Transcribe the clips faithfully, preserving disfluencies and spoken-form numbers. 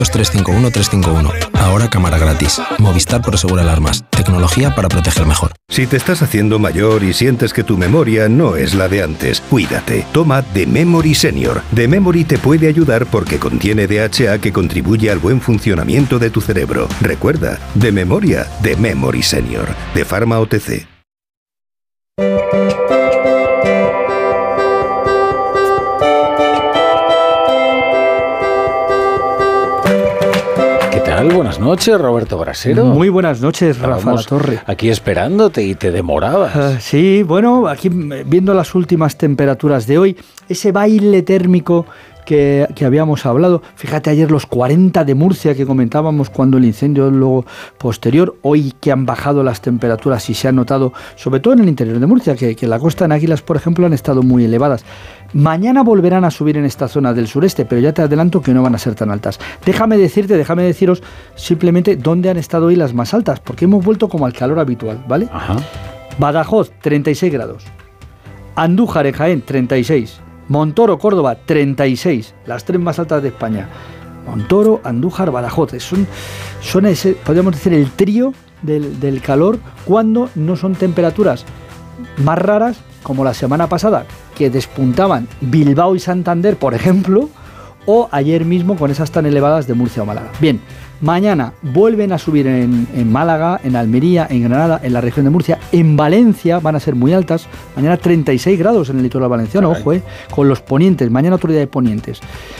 tres cinco uno tres cinco uno. Ahora cámara gratis. Movistar Prosegur Alarmas. Tecnología para proteger mejor. Si te estás haciendo mayor y sientes que tu memoria no es la de antes, cuídate. Toma The Memory Senior. The Memory te puede ayudar porque contiene D H A que contribuye al buen funcionamiento de tu cerebro. Recuerda, de memoria, The Memory Senior. De Pharma O T C. Buenas noches, Roberto Brasero. Muy buenas noches, Rafa La Torre. Aquí esperándote y te demorabas. Uh, sí, bueno, aquí viendo las últimas temperaturas de hoy, ese baile térmico que, que habíamos hablado. Fíjate, ayer los cuarenta de Murcia que comentábamos cuando el incendio luego posterior. Hoy que han bajado las temperaturas y se ha notado, sobre todo en el interior de Murcia, que, que la costa en Águilas, por ejemplo, han estado muy elevadas. Mañana volverán a subir en esta zona del sureste, pero ya te adelanto que no van a ser tan altas. Déjame decirte, déjame deciros simplemente dónde han estado hoy las más altas, porque hemos vuelto como al calor habitual, ¿vale? Ajá. Badajoz, treinta y seis grados. Andújar, en Jaén, treinta y seis. Montoro, Córdoba, treinta y seis. Las tres más altas de España. Montoro, Andújar, Badajoz. Son, son ese, podríamos decir, el trío del, del calor cuando no son temperaturas más raras, como la semana pasada, que despuntaban Bilbao y Santander, por ejemplo, o ayer mismo con esas tan elevadas de Murcia o Málaga. Bien, mañana vuelven a subir en, en Málaga, en Almería, en Granada, en la región de Murcia, en Valencia van a ser muy altas, mañana treinta y seis grados en el litoral valenciano, ojo, eh, con los ponientes, mañana otro día de ponientes.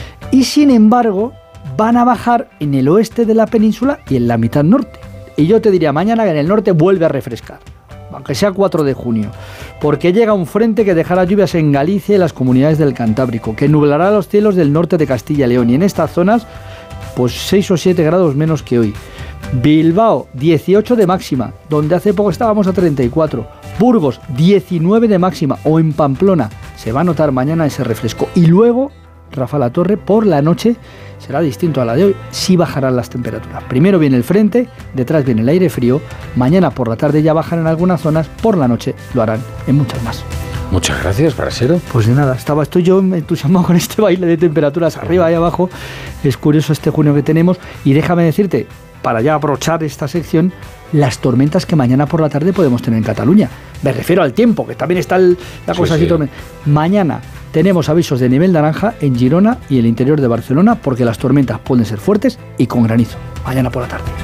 Y sin embargo, van a bajar en el oeste de la península y en la mitad norte. Y yo te diría, mañana en el norte vuelve a refrescar, aunque sea cuatro de junio, porque llega un frente que dejará lluvias en Galicia y las comunidades del Cantábrico, que nublará los cielos del norte de Castilla y León, y en estas zonas, pues seis o siete grados menos que hoy. Bilbao, dieciocho de máxima, donde hace poco estábamos a treinta y cuatro. Burgos, diecinueve de máxima, o en Pamplona, se va a notar mañana ese refresco. Y luego, Rafa La Torre, por la noche será distinto a la de hoy, sí bajarán las temperaturas. Primero viene el frente, detrás viene el aire frío, mañana por la tarde ya bajan en algunas zonas, por la noche lo harán en muchas más. Muchas gracias, Brasero. Pues de nada, estaba, estoy yo entusiasmado con este baile de temperaturas arriba y abajo. Es curioso este junio que tenemos, y déjame decirte, para ya abrochar esta sección, las tormentas que mañana por la tarde podemos tener en Cataluña. Me refiero al tiempo, que también está el, la cosa sí, así. Sí. Mañana tenemos avisos de nivel naranja en Girona y el interior de Barcelona, porque las tormentas pueden ser fuertes y con granizo. Mañana por la tarde.